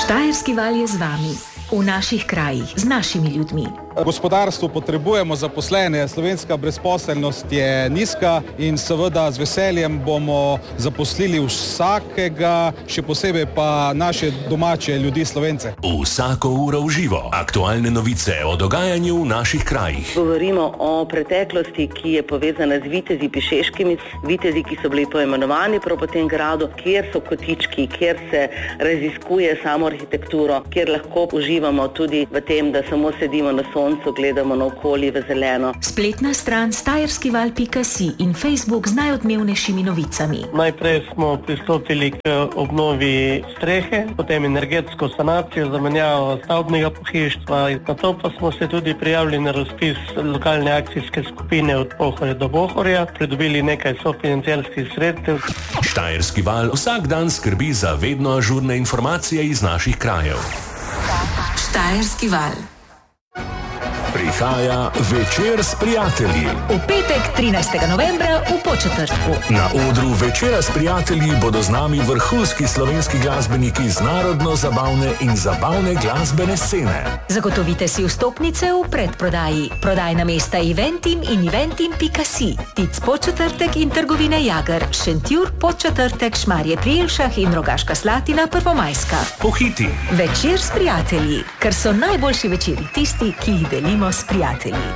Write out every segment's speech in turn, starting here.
Štajerski val je z vami, v naših krajih, z našimi ljudmi. Gospodarstvo potrebujemo zaposlene, slovenska brezposelnost je nizka in seveda z veseljem bomo zaposlili vsakega, še posebej pa naše domače ljudi, Slovence. Vsako uro v živo, aktualne novice o dogajanju v naših krajih. Govorimo o preteklosti, ki je povezana z vitezi pišeškimi, vitezi, ki so bili poimenovani prav po tem gradu, kjer so kotički, kjer se raziskuje samo arhitekturo, kjer lahko uživamo tudi v tem, da samo sedimo na soncu, gledamo na okolje v zeleno. Spletna stran štajerskival.si in Facebook z najodmevnejšimi novicami. Najprej smo pristopili k obnovi strehe, potem energetsko sanacijo, zamenjavo stavbnega pohištva, nato pa smo se tudi prijavili na razpis lokalne akcijske skupine od Pohorja do Bohorja, pridobili nekaj sofinanciarskih sredstev. Štajerski val vsak dan skrbi za vedno ažurne informacije iz naših krajev. Štajerski val. Prihaja Večer s prijatelji. V petek 13. novembra v Podčetrtku. Na odru Večera s prijatelji bodo z nami vrhunski slovenski glasbeniki z narodno-zabavne in zabavne glasbene scene. Zagotovite si vstopnice v predprodaji. Prodajna mesta Eventim in eventim.si. Tic Podčetrtek in trgovine Jager, Šentjur, Podčetrtek, Šmarje pri Jelšah in Rogaška Slatina, Prvomajska. Pohiti. Večer s prijatelji, ker so najboljši večeri tisti, ki jih delimo s prijatelji.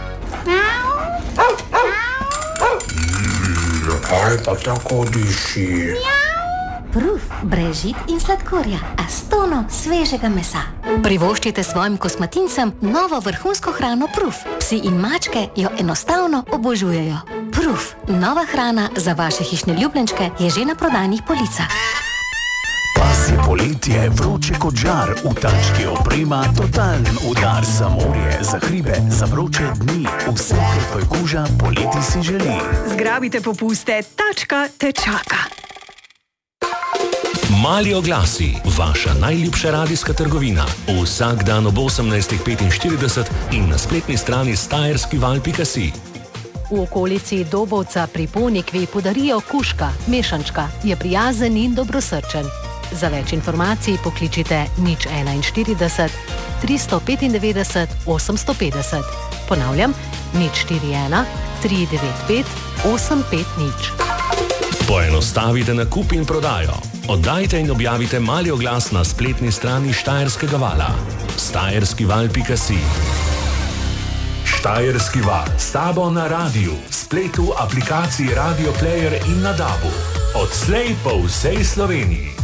Kaj pa tako diši? Proof, brez žit in sladkorja, a s tono svežega mesa. Privoščite svojim kosmatincem novo vrhunsko hrano Proof. Psi in mačke jo enostavno obožujejo. Proof, nova hrana za vaše hišne ljubljenčke, je že na prodajnih policah. Pas je poletje, vroče kot žar, v tački oprema, totalen udar za morje, za hribe, za vroče dni, vse, kar tvoj kuža poleti si želi. Zgrabite popuste, tačka te čaka. Mali oglasi, vaša najljubša radijska trgovina. Vsak dan ob 18:45 in na spletni strani štajerskival.si. V okolici Dobovca pri Ponikvi podarijo kužka, mešančka, je prijazen in dobrosrčen. Za več informacij pokličite 041 395 850. Ponavljam, 041 395 850. Poenostavite nakup in prodajo. Oddajte in objavite mali oglas na spletni strani Štajerskega vala. štajerskival.si. Štajerski val, s tabo na radiju, spletu, aplikaciji Radio Player in na DAB-u. Odslej po vsej Sloveniji.